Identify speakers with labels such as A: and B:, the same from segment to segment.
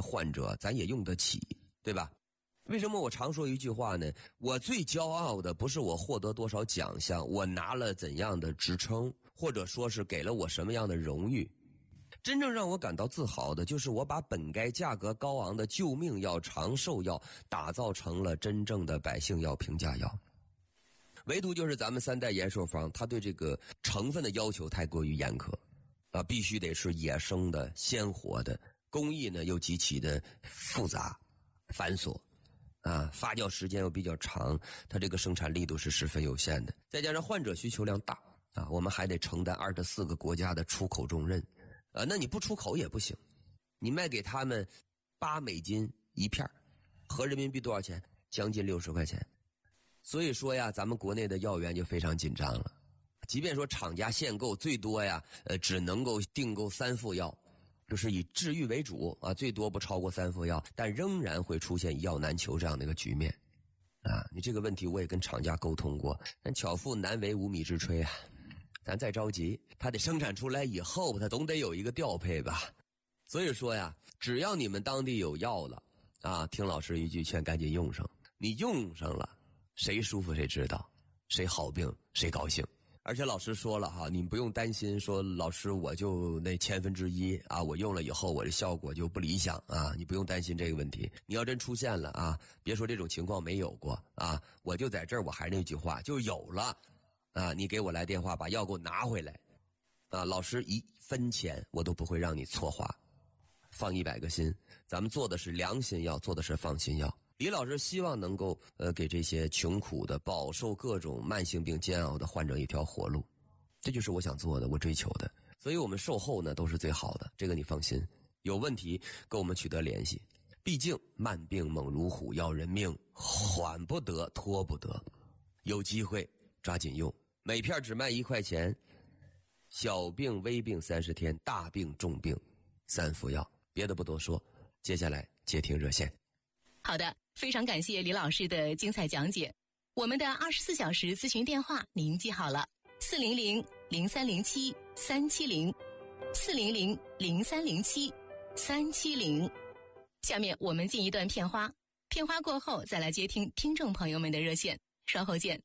A: 患者咱也用得起，对吧？为什么我常说一句话呢？我最骄傲的不是我获得多少奖项，我拿了怎样的职称，或者说是给了我什么样的荣誉。真正让我感到自豪的就是我把本该价格高昂的救命药、长寿药打造成了真正的百姓药、平价药。唯独就是咱们三代延寿方，它对这个成分的要求太过于严苛啊，必须得是野生的、鲜活的，工艺呢又极其的复杂、繁琐啊，发酵时间又比较长，它这个生产力度是十分有限的，再加上患者需求量大啊，我们还得承担24个国家的出口重任啊，那你不出口也不行，你卖给他们8美金一片，合人民币多少钱？将近60块钱。所以说呀，咱们国内的药源就非常紧张了。即便说厂家限购最多呀，只能够订购3副药，就是以治愈为主啊，最多不超过3副药，但仍然会出现药难求这样的一个局面啊。你这个问题我也跟厂家沟通过，但巧妇难为无米之炊啊。咱再着急，它得生产出来以后，它总得有一个调配吧。所以说呀，只要你们当地有药了啊，听老师一句劝，赶紧用上。你用上了，谁舒服谁知道，谁好病谁高兴。而且老师说了哈，你们不用担心说老师我就那1/1000啊，我用了以后我的效果就不理想啊，你不用担心这个问题。你要真出现了啊，别说这种情况没有过啊，我就在这儿，我还是那句话，就有了啊，你给我来电话把药给我拿回来啊，老师1分钱我都不会让你错花，放100个心，咱们做的是良心药，做的是放心药。李老师希望能够给这些穷苦的、饱受各种慢性病煎熬的患者一条活路，这就是我想做的，我追求的。所以我们售后呢都是最好的，这个你放心。有问题跟我们取得联系，毕竟慢病猛如虎，要人命，缓不得，拖不得。有机会抓紧用，每片只卖1块钱，小病微病30天，大病重病3副药。别的不多说，接下来接听热线。
B: 好的，非常感谢李老师的精彩讲解。我们的24小时咨询电话您记好了，400-0307-370，400-0307-370。下面我们进一段片花，片花过后再来接听听众朋友们的热线，稍后见。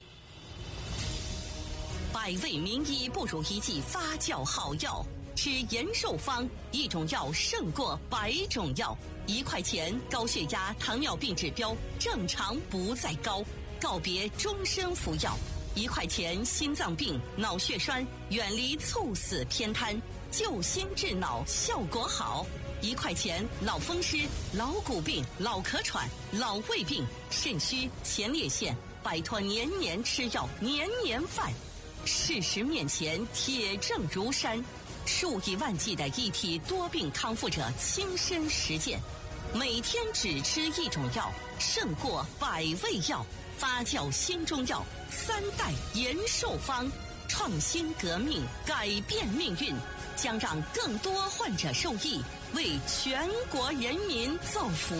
C: 百味名医不如一剂发酵好药，吃延寿方，一种药胜过100种药。1块钱，高血压、糖尿病指标正常不再高，告别终身服药。1块钱，心脏病、脑血栓远离猝死偏瘫，救心治脑效果好。1块钱，脑风湿、老骨病、老咳喘、老胃病、肾虚、前列腺，摆脱年年吃药、年年犯。事实面前，铁证如山，数以万计的一体多病康复者亲身实践，每天只吃一种药，胜过100味药。发酵新中药3代延寿方，创新革命，改变命运，将让更多患者受益，为全国人民造福。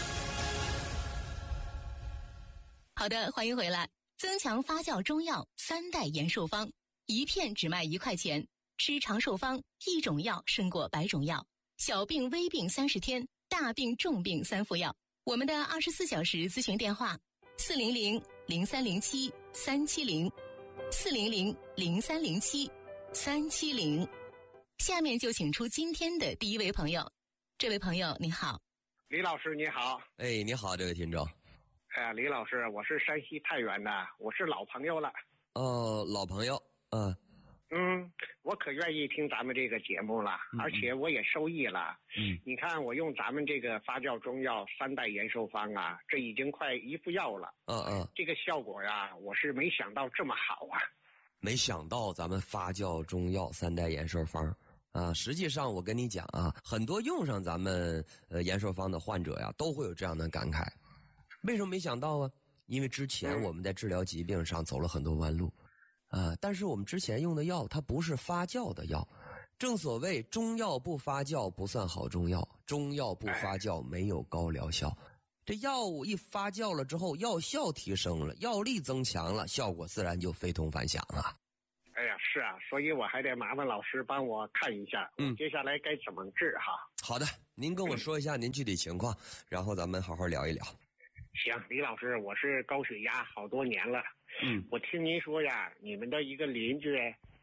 B: 好的，欢迎回来。增强发酵中药3代延寿方，一片只卖1块钱，吃长寿方，一种药胜过100种药，小病微病30天，大病重病3副药。我们的24小时咨询电话400-0307-370，400-0307-370。下面就请出今天的第一位朋友。这位朋友你好。
D: 李老师你好。
A: 哎，你好，这位听众。
D: 李老师，我是山西太原的，我是老朋友了。
A: 老朋友，
D: 我可愿意听咱们这个节目了，而且我也受益了。你看我用咱们这个发酵中药3代延寿方啊，这已经快1副药了。这个效果呀，我是没想到这么好啊。
A: 没想到咱们发酵中药3代延寿方啊，实际上我跟你讲啊，很多用上咱们延寿方的患者呀，都会有这样的感慨。为什么没想到啊？因为之前我们在治疗疾病上走了很多弯路但是我们之前用的药它不是发酵的药，正所谓中药不发酵不算好中药，中药不发酵没有高疗效。这药物一发酵了之后，药效提升了，药力增强了，效果自然就非同凡响了。
D: 哎呀，是啊，所以我还得麻烦老师帮我看一下，接下来该怎么治哈。
A: 好的， 您跟我说一下您具体情况，然后咱们好好聊一聊。
D: 行，李老师，我是高血压好多年了。我听您说呀，你们的一个邻居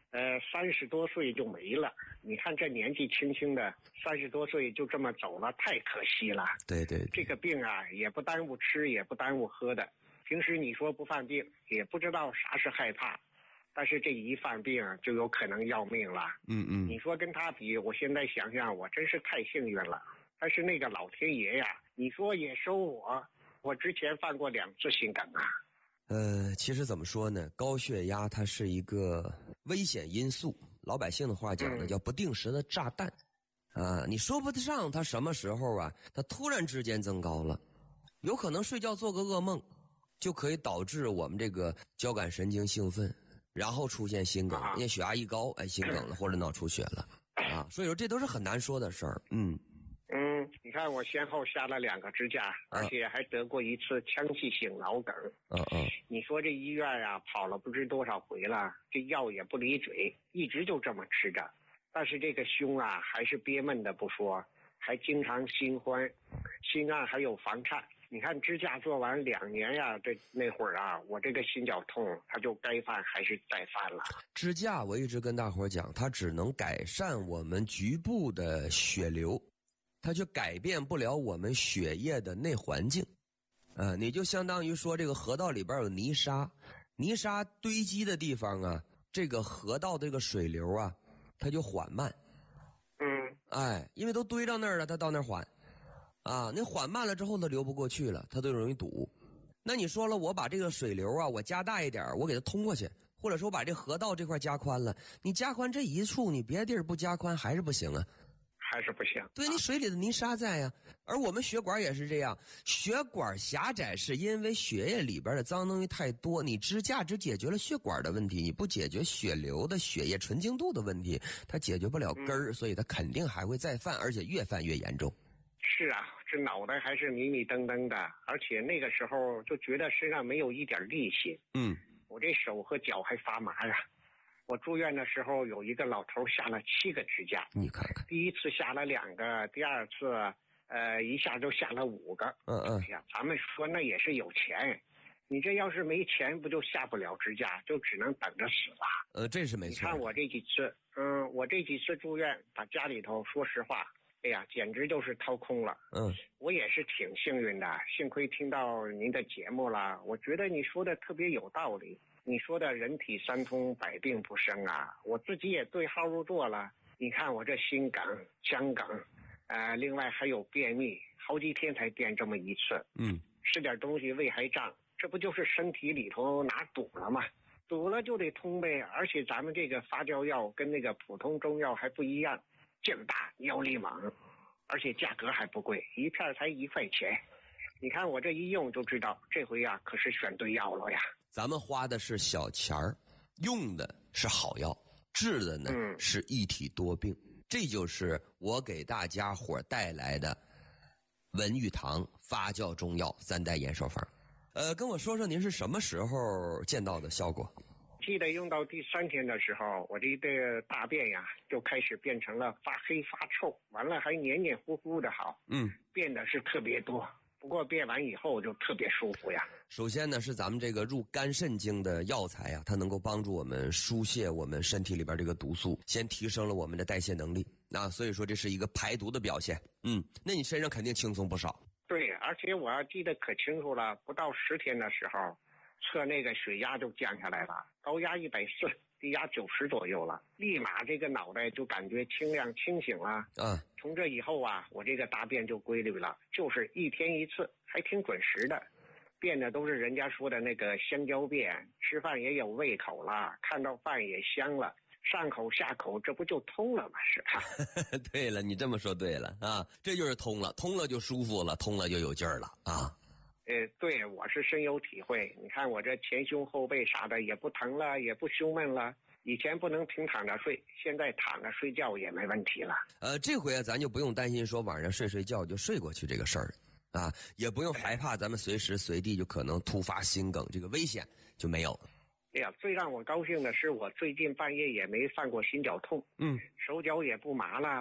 D: ，30多岁就没了。你看这年纪轻轻的，30多岁就这么走了，太可惜了。
A: 对对，
D: 这个病啊，也不耽误吃，也不耽误喝的。平时你说不犯病，也不知道啥是害怕，但是这一犯病就有可能要命了。你说跟他比，我现在想想，我真是太幸运了。但是那个老天爷呀，你说也收我之前犯过2次心梗啊。
A: 其实怎么说呢？高血压它是一个危险因素，老百姓的话讲呢，叫不定时的炸弹。你说不上它什么时候啊，它突然之间增高了，有可能睡觉做个噩梦，就可以导致我们这个交感神经兴奋，然后出现心梗，因为血压一高，心梗了或者脑出血了所以说这都是很难说的事儿。
D: 你看我先后下了2个支架，而且还得过1次腔隙性脑梗。你说这医院啊，跑了不知多少回了，这药也不离嘴，一直就这么吃着。但是这个胸啊，还是憋闷的不说，还经常心慌，心脏还有房颤。你看支架做完2年呀，那会儿啊，我这个心绞痛，它就该犯还是再犯了。
A: 支架我一直跟大伙讲，它只能改善我们局部的血流，它却改变不了我们血液的内环境。你就相当于说这个河道里边有泥沙，泥沙堆积的地方啊，这个河道这个水流啊，它就缓慢。因为都堆到那儿了，它到那儿缓。那缓慢了之后它流不过去了，它就容易堵。那你说了，我把这个水流啊，我加大一点，我给它通过去，或者说我把这河道这块加宽了，你加宽这一处，你别的地儿不加宽还是不行啊。
D: 还是不行。
A: 对，你水里的泥沙在呀。而我们血管也是这样，血管狭窄是因为血液里边的脏东西太多，你支架只解决了血管的问题，你不解决血流的血液纯净度的问题，它解决不了根儿，所以它肯定还会再犯，而且越犯越严重。
D: 是啊，这脑袋还是迷迷瞪瞪的，而且那个时候就觉得身上没有一点力气。我这手和脚还发麻呀。我住院的时候，有一个老头下了7个支架，
A: 你看看，
D: 第一次下了2个，第2次一下就下了5个。哎呀，咱们说那也是有钱，你这要是没钱，不就下不了支架，就只能等着死了。
A: 这是没错。
D: 你看我这几次住院，把家里头说实话，哎呀，简直就是掏空了。我也是挺幸运的，幸亏听到您的节目了，我觉得你说的特别有道理。你说的人体三通，百病不生啊，我自己也对号入座了。你看我这心梗、腔梗，另外还有便秘，好几天才便这么1次。吃点东西胃还胀，这不就是身体里头哪堵了吗？堵了就得通呗。而且咱们这个发酵药跟那个普通中药还不一样，劲儿大，药力猛，而且价格还不贵，一片才1块钱。你看我这一用就知道，这回呀可是选对药了呀。
A: 咱们花的是小钱儿，用的是好药，治的呢是一体多病。这就是我给大家伙带来的文玉堂发酵中药3代延寿方。跟我说说您是什么时候见到的效果？
D: 记得用到第3天的时候，我这个大便呀就开始变成了发黑发臭，完了还黏黏糊糊的好。变的是特别多。不过变完以后就特别舒服呀。
A: 首先呢，是咱们这个入肝肾经的药材呀，它能够帮助我们疏泄我们身体里边这个毒素，先提升了我们的代谢能力。所以说这是一个排毒的表现。那你身上肯定轻松不少。
D: 对，而且我要记得可清楚了，不到10天的时候，测那个血压就降下来了，高压140，低压90左右了，立马这个脑袋就感觉清亮清醒了。从这以后啊，我这个大便就规律了，就是1天1次，还挺准时的。便的都是人家说的那个香蕉便，吃饭也有胃口了，看到饭也香了，上口下口，这不就通了吗？是吧？
A: 对了，你这么说对了啊，这就是通了，通了就舒服了，通了就有劲儿了啊。
D: 对，我是深有体会。你看我这前胸后背啥的也不疼了，也不胸闷了。以前不能平躺着睡，现在躺着睡觉也没问题了。
A: 这回咱就不用担心说晚上睡觉就睡过去这个事儿啊，也不用害怕咱们随时随地就可能突发心梗这个危险就没有。
D: 哎呀，最让我高兴的是，我最近半夜也没犯过心绞痛，手脚也不麻了，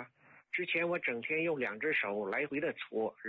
D: 之前我整天用2只手来回的搓。